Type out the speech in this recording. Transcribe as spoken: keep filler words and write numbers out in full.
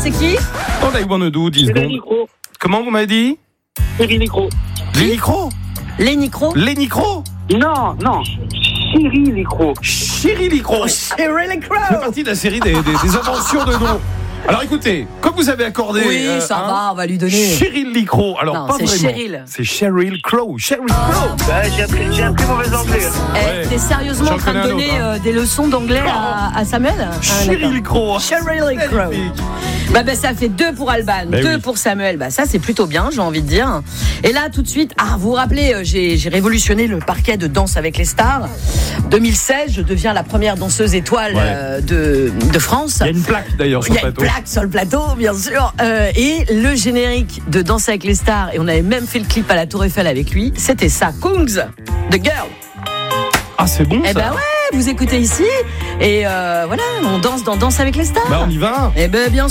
c'est qui? All I wanna do, dix secondes. Comment vous m'avez dit? Cyril Nicro. Les Nicro? Les Nicro? Les Nicro? Non, non. Cyril Nicro. Cyril Nicro. Cyril Nicro. C'est partie de la série des, des, des inventions de noms. Alors écoutez, comme vous avez accordé. Oui, euh, ça hein, va, on va lui donner. Cyril Licro. Alors, Non, pas c'est vraiment. Cheryl. C'est Sheryl Crow. Sheryl Crow. Ouais, j'ai appris, j'ai appris mauvais anglais. Eh, Ouais. t'es sérieusement J'en en train de connais un donner autre, hein. euh, des leçons d'anglais à, à Samuel? Ah, Sheryl Crow. Cheryl Crow. Magnifique. Bah, bah ça fait deux pour Alban, Ben deux oui. pour Samuel. Bah ça c'est plutôt bien, j'ai envie de dire. Et là tout de suite, ah vous vous rappelez, euh, j'ai, j'ai révolutionné le parquet de Danse avec les stars. deux mille seize, je deviens la première danseuse étoile Ouais. euh, de, de France. Il y a une plaque d'ailleurs sur Il y le a une plateau. plaque sur le plateau, bien sûr. Euh, et le générique de Danse avec les stars, et on avait même fait le clip à la Tour Eiffel avec lui, c'était ça, Kungs, The Girl. Ah, c'est bon Eh ça. ben ouais, vous écoutez ici, et euh, voilà, on danse dans Danse avec les stars. Bah, on y va. Eh ben bien